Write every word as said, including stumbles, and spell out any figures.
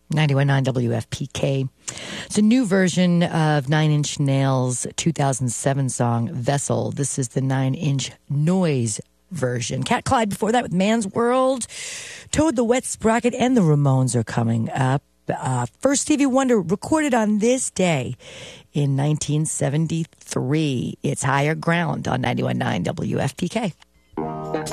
ninety-one point nine W F P K. It's a new version of Nine Inch Nails' two thousand seven song, Vessel. This is the Nine Inch Noise version. Cat Clyde before that with Man's World. Toad the Wet Sprocket and the Ramones are coming up. Uh, first Stevie Wonder recorded on this day in nineteen seventy-three. It's Higher Ground on ninety-one point nine W F P K.